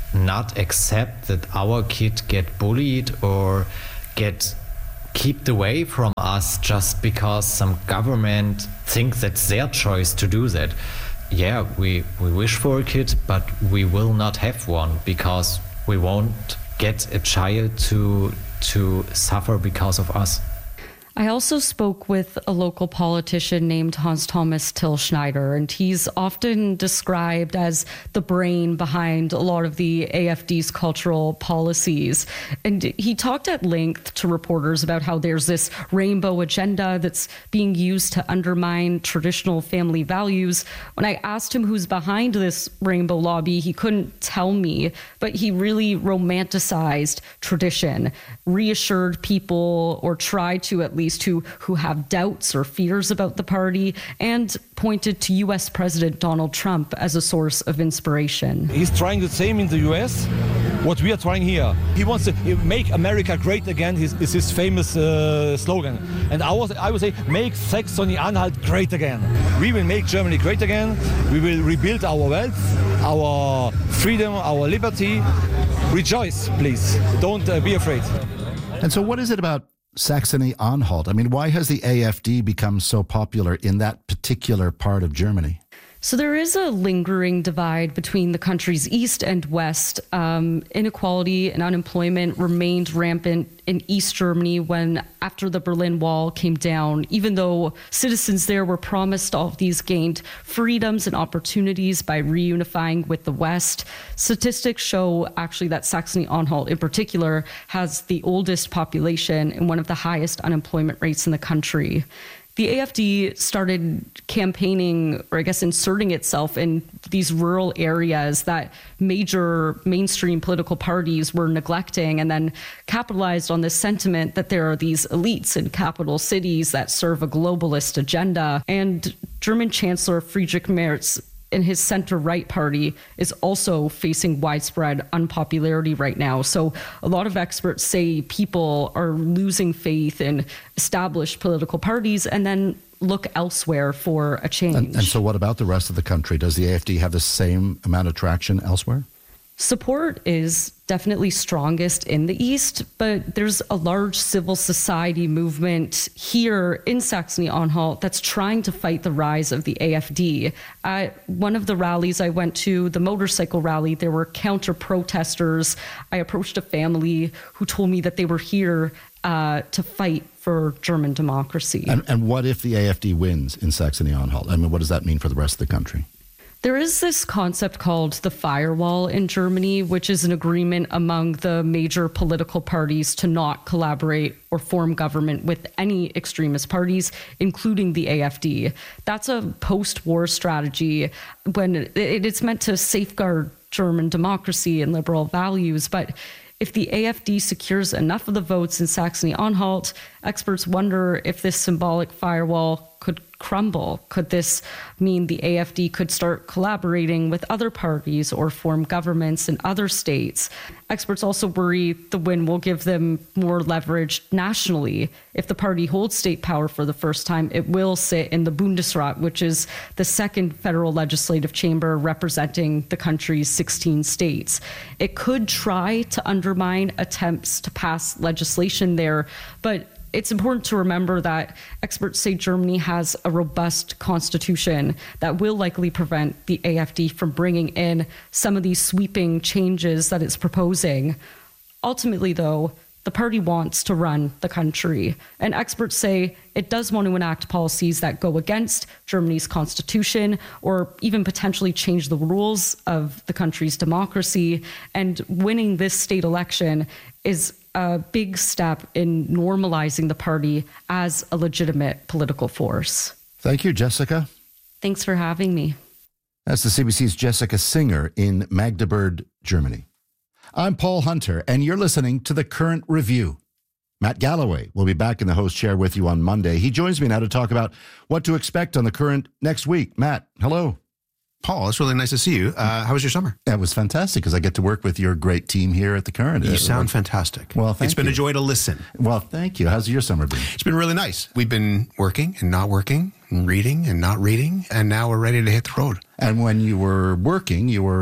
not accept that our kid get bullied or get kept away from us just because some government thinks that's their choice to do that. Yeah, we, we wish for a kid, but we will not have one because we won't get a child to to suffer because of us. I also spoke with a local politician named Hans Thomas Till Schneider, and he's often described as the brain behind a lot of the A F D's cultural policies. And he talked at length to reporters about how there's this rainbow agenda that's being used to undermine traditional family values. When I asked him who's behind this rainbow lobby, he couldn't tell me, but he really romanticized tradition, reassured people, or tried to at least who, who have doubts or fears about the party, and pointed to U S President Donald Trump as a source of inspiration. He's trying the same in the U S, what we are trying here. He wants to make America great again, his, is his famous uh, slogan. And I, was, I would say, make Saxony-Anhalt great again. We will make Germany great again. We will rebuild our wealth, our freedom, our liberty. Rejoice, please. Don't uh, be afraid. And so what is it about Saxony-Anhalt? I mean, why has the A F D become so popular in that particular part of Germany? So there is a lingering divide between the country's east and west. Um, inequality and unemployment remained rampant in East Germany when, after the Berlin Wall came down, even though citizens there were promised all of these gained freedoms and opportunities by reunifying with the West. Statistics show actually that Saxony-Anhalt in particular has the oldest population and one of the highest unemployment rates in the country. The A F D started campaigning, or I guess inserting itself in these rural areas that major mainstream political parties were neglecting, and then capitalized on this sentiment that there are these elites in capital cities that serve a globalist agenda. And German Chancellor Friedrich Merz and his center-right party is also facing widespread unpopularity right now. So a lot of experts say people are losing faith in established political parties and then look elsewhere for a change. And, and so what about the rest of the country? Does the A F D have the same amount of traction elsewhere? Support is definitely strongest in the East, but there's a large civil society movement here in Saxony-Anhalt that's trying to fight the rise of the A F D. At one of the rallies I went to, the motorcycle rally, there were counter-protesters. I approached a family who told me that they were here uh, to fight for German democracy. And, and what if the A F D wins in Saxony-Anhalt? I mean, what does that mean for the rest of the country? There is this concept called the firewall in Germany, which is an agreement among the major political parties to not collaborate or form government with any extremist parties, including the A F D. That's a post-war strategy when it's meant to safeguard German democracy and liberal values. But if the A F D secures enough of the votes in Saxony-Anhalt, experts wonder if this symbolic firewall could crumble. Could this mean the A F D could start collaborating with other parties or form governments in other states? Experts also worry the win will give them more leverage nationally. If the party holds state power for the first time, it will sit in the Bundesrat, which is the second federal legislative chamber representing the country's sixteen states. It could try to undermine attempts to pass legislation there, but it's important to remember that experts say Germany has a robust constitution that will likely prevent the A F D from bringing in some of these sweeping changes that it's proposing. Ultimately, though, the party wants to run the country, and experts say it does want to enact policies that go against Germany's constitution or even potentially change the rules of the country's democracy. And winning this state election is a big step in normalizing the party as a legitimate political force. Thank you, Jessica. Thanks for having me. That's the C B C's Jessica Singer in Magdeburg, Germany. I'm Paul Hunter, and you're listening to The Current Review. Matt Galloway will be back in the host chair with you on Monday. He joins me now to talk about what to expect on The Current next week. Matt, hello. Paul, it's really nice to see you. Uh, how was your summer? It was fantastic because I get to work with your great team here at The Current. You sound fantastic. Well, thank you. It's been a joy to listen. Well, thank you. How's your summer been? It's been really nice. We've been working and not working, and reading and not reading, and now we're ready to hit the road. And when you were working, you were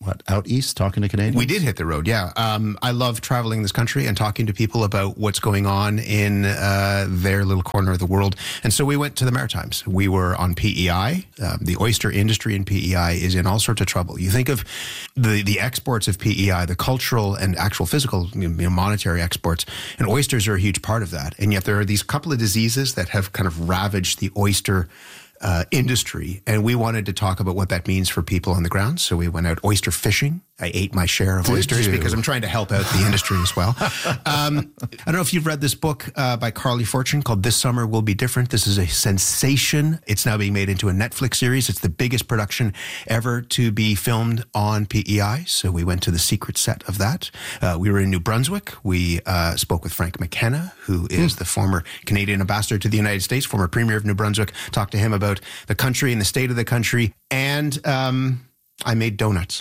what, out east talking to Canadians? We did hit the road, yeah. Um, I love traveling this country and talking to people about what's going on in uh, their little corner of the world. And so we went to the Maritimes. We were on P E I. Um, the oyster industry in P E I is in all sorts of trouble. You think of the, the exports of P E I, the cultural and actual physical, you know, monetary exports, and oysters are a huge part of that. And yet there are these couple of diseases that have kind of ravaged the oyster Uh, industry, and we wanted to talk about what that means for people on the ground. So we went out oyster fishing. I ate my share of Did oysters you? because I'm trying to help out the industry as well. Um, I don't know if you've read this book uh, by Carly Fortune called This Summer Will Be Different. This is a sensation. It's now being made into a Netflix series. It's the biggest production ever to be filmed on P E I. So we went to the secret set of that. Uh, we were in New Brunswick. We uh, spoke with Frank McKenna, who is the former Canadian ambassador to the United States, former premier of New Brunswick. Talked to him about the country and the state of the country. And um, I made donuts.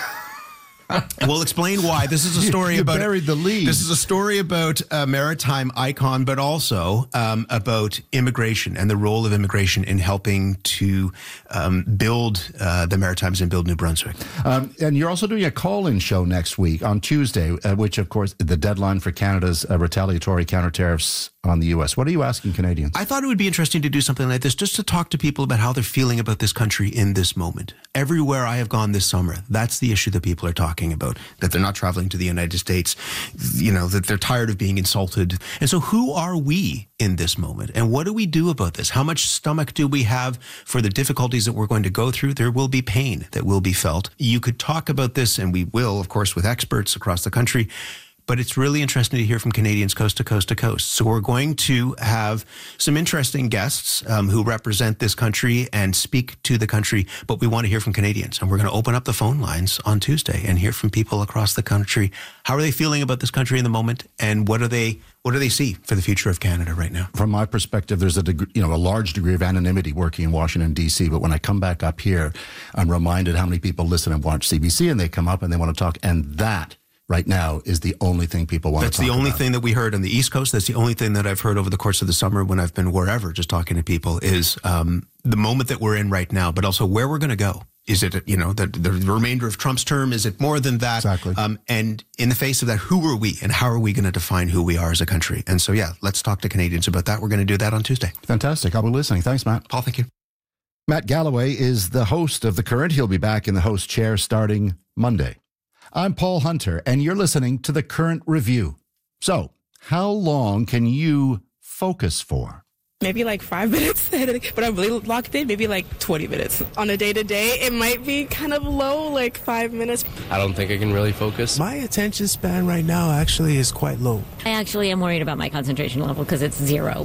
We'll explain why. This is a story you, you about buried the lead. This is a story about a maritime icon, but also um, about immigration and the role of immigration in helping to um, build uh, the Maritimes and build New Brunswick. Um, and you're also doing a call-in show next week on Tuesday, uh, which, of course, the deadline for Canada's uh, retaliatory counter-tariffs on the U S. What are you asking Canadians? I thought it would be interesting to do something like this, just to talk to people about how they're feeling about this country in this moment. Everywhere I have gone this summer, that's the issue that people are talking about, that they're not traveling to the United States, you know, that they're tired of being insulted. And so who are we in this moment? And what do we do about this? How much stomach do we have for the difficulties that we're going to go through? There will be pain that will be felt. You could talk about this, and we will, of course, with experts across the country. But it's really interesting to hear from Canadians coast to coast to coast. So we're going to have some interesting guests um, who represent this country and speak to the country, but we want to hear from Canadians. And we're going to open up the phone lines on Tuesday and hear from people across the country. How are they feeling about this country in the moment? And what are they what do they see for the future of Canada right now? From my perspective, there's a degree, you know, a large degree of anonymity working in Washington, D C. But when I come back up here, I'm reminded how many people listen and watch C B C, and they come up and they want to talk. And that right now is the only thing people want That's to talk the only about. thing that we heard on the East Coast. That's the only thing that I've heard over the course of the summer when I've been wherever, just talking to people, is um, the moment that we're in right now, but also where we're going to go. Is it, you know, the, the remainder of Trump's term? Is it more than that? Exactly. Um, and in the face of that, who are we and how are we going to define who we are as a country? And so, yeah, let's talk to Canadians about that. We're going to do that on Tuesday. Fantastic. I'll be listening. Thanks, Matt. Paul, thank you. Matt Galloway is the host of The Current. He'll be back in the host chair starting Monday. I'm Paul Hunter, and you're listening to The Current Review. So, how long can you focus for? Maybe like five minutes, but I'm really locked in, maybe like twenty minutes. On a day-to-day, it might be kind of low, like five minutes. I don't think I can really focus. My attention span right now actually is quite low. I actually am worried about my concentration level because it's zero.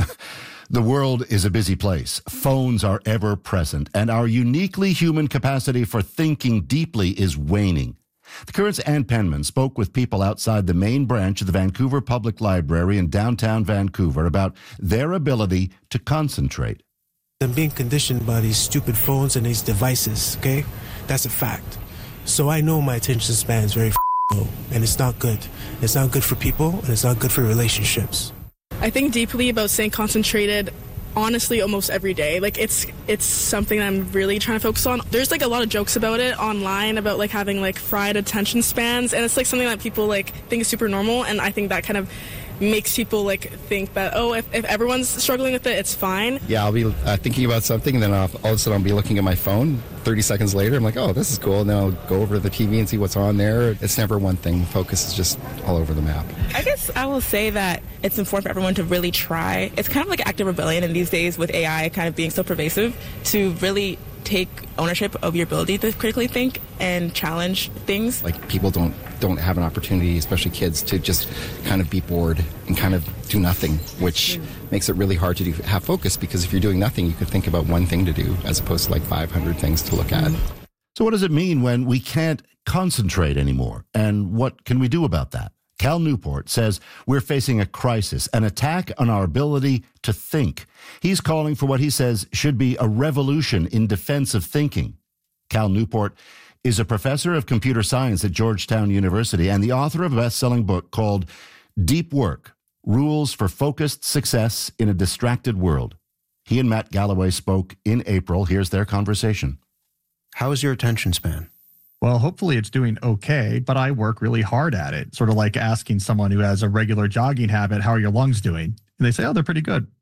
The world is a busy place. Phones are ever present, and our uniquely human capacity for thinking deeply is waning. The Current's Ann Penman spoke with people outside the main branch of the Vancouver Public Library in downtown Vancouver about their ability to concentrate. I'm being conditioned by these stupid phones and these devices, okay? That's a fact. So I know my attention span is very low, and it's not good. It's not good for people, and it's not good for relationships. I think deeply about staying concentrated, honestly, almost every day. Like, it's it's something I'm really trying to focus on. There's, like, a lot of jokes about it online, about, like, having, like, fried attention spans, and it's, like, something that people, like, think is super normal, and I think that kind of makes people, like, think that, oh, if, if everyone's struggling with it, it's fine. Yeah, I'll be uh, thinking about something, and then I'll, all of a sudden I'll be looking at my phone. thirty seconds later, I'm like, oh, this is cool, and then I'll go over to the T V and see what's on there. It's never one thing. Focus is just all over the map. I guess I will say that it's important for everyone to really try. It's kind of like active rebellion in these days with A I kind of being so pervasive, to really take ownership of your ability to critically think and challenge things. Like, people don't don't have an opportunity, especially kids, to just kind of be bored and kind of do nothing, which mm. makes it really hard to do, have focus, because if you're doing nothing, you could think about one thing to do as opposed to like five hundred things to look at. So what does it mean when we can't concentrate anymore? And what can we do about that? Cal Newport says we're facing a crisis, an attack on our ability to think. He's calling for what he says should be a revolution in defense of thinking. Cal Newport is a professor of computer science at Georgetown University and the author of a best-selling book called Deep Work: Rules for Focused Success in a Distracted World. He and Matt Galloway spoke in April. Here's their conversation. How is your attention span? Well, hopefully it's doing okay, but I work really hard at it. Sort of like asking someone who has a regular jogging habit, how are your lungs doing? And they say, oh, they're pretty good.